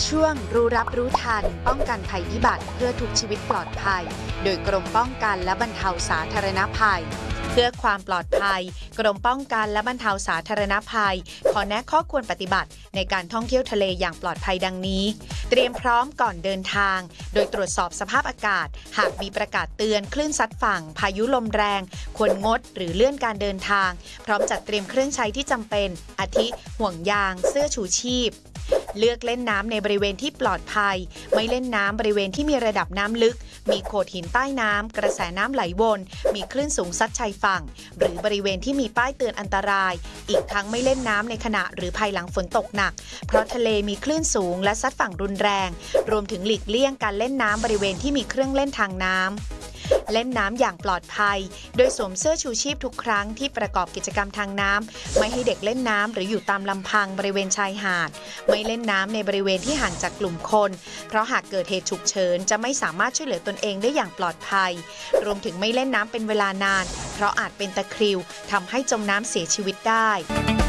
ช่วงรู้รับรู้ทันป้องกันภัยพิบัติเพื่อทุกชีวิตปลอดภัยโดยกรมป้องกันและบรรเทาสาธารณภัยเพื่อความปลอดภัยกรมป้องกันและบรรเทาสาธารณภัยขอแนะข้อควรปฏิบัติในการท่องเที่ยวทะเลอย่างปลอดภัยดังนี้เตรียมพร้อมก่อนเดินทางโดยตรวจสอบสภาพอากาศหากมีประกาศเตือนคลื่นซัดฝั่งพายุลมแรงควรงดหรือเลื่อนการเดินทางพร้อมจัดเตรียมเครื่องใช้ที่จำเป็นอาทิห่วงยางเสื้อชูชีพเลือกเล่นน้ำในบริเวณที่ปลอดภัยไม่เล่นน้ำบริเวณที่มีระดับน้ำลึกมีโขดหินใต้น้ำกระแสน้ำไหลวนมีคลื่นสูงซัดชายฝั่งหรือบริเวณที่มีป้ายเตือนอันตรายอีกทั้งไม่เล่นน้ำในขณะหรือภายหลังฝนตกหนักเพราะทะเลมีคลื่นสูงและซัดฝั่งรุนแรงรวมถึงหลีกเลี่ยงการเล่นน้ำบริเวณที่มีเครื่องเล่นทางน้ำเล่นน้ำอย่างปลอดภัยโดยสวมเสื้อชูชีพทุกครั้งที่ประกอบกิจกรรมทางน้ำไม่ให้เด็กเล่นน้ำหรืออยู่ตามลำพังบริเวณชายหาดไม่เล่นน้ำในบริเวณที่ห่างจากกลุ่มคนเพราะหากเกิดเหตุฉุกเฉินจะไม่สามารถช่วยเหลือตนเองได้อย่างปลอดภัยรวมถึงไม่เล่นน้ำเป็นเวลานานเพราะอาจเป็นตะคริวทำให้จมน้ำเสียชีวิตได้